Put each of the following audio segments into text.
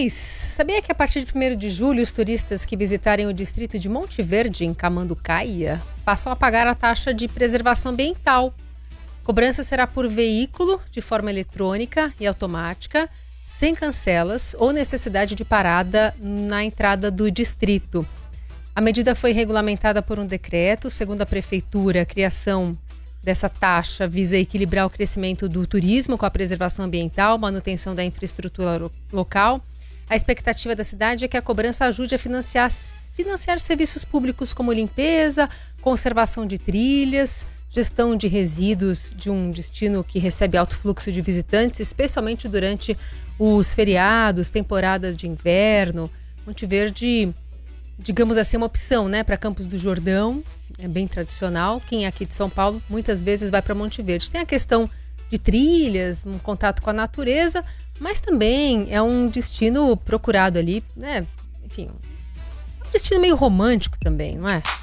mais, sabia que a partir de 1º de julho, os turistas que visitarem o distrito de Monte Verde, em Camanducaia, passam a pagar a taxa de preservação ambiental. A cobrança será por veículo, de forma eletrônica e automática, sem cancelas ou necessidade de parada na entrada do distrito. A medida foi regulamentada por um decreto. Segundo a Prefeitura, a criação dessa taxa visa equilibrar o crescimento do turismo com a preservação ambiental, manutenção da infraestrutura local. A expectativa da cidade é que a cobrança ajude a financiar serviços públicos como limpeza, conservação de trilhas, gestão de resíduos de um destino que recebe alto fluxo de visitantes, especialmente durante os feriados, temporada de inverno. Monte Verde, digamos assim, é uma opção, né, para Campos do Jordão, é bem tradicional. Quem é aqui de São Paulo muitas vezes vai para Monte Verde. Tem a questão de trilhas, um contato com a natureza, mas também é um destino procurado ali, né? Enfim, um destino meio romântico também, não é?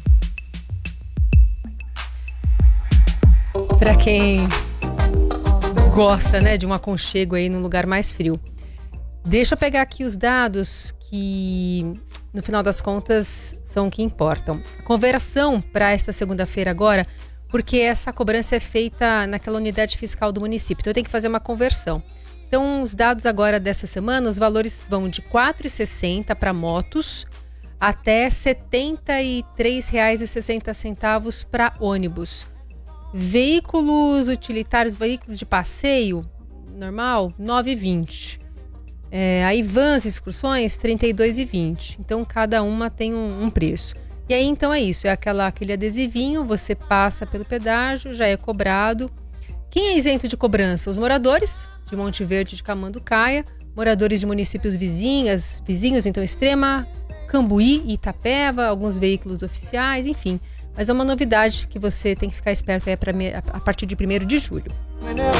Para quem gosta, né, de um aconchego aí num lugar mais frio. Deixa eu pegar aqui os dados que, no final das contas, são o que importam. A conversão para esta segunda-feira agora, porque essa cobrança é feita naquela unidade fiscal do município, então eu tenho que fazer uma conversão. Então, os dados agora dessa semana, os valores vão de R$ 4,60 para motos até R$ 73,60 para ônibus. Veículos utilitários, veículos de passeio normal, R$ 9,20. Aí vans, excursões, R$ 32,20. Então, cada uma tem um preço. E aí, então, é isso. É aquele adesivinho, você passa pelo pedágio, já é cobrado. Quem é isento de cobrança? Os moradores de Monte Verde, de Camanducaia, moradores de municípios vizinhos, então, Extrema, Cambuí e Itapeva, alguns veículos oficiais, enfim. Mas é uma novidade que você tem que ficar esperto aí a partir de 1º de julho.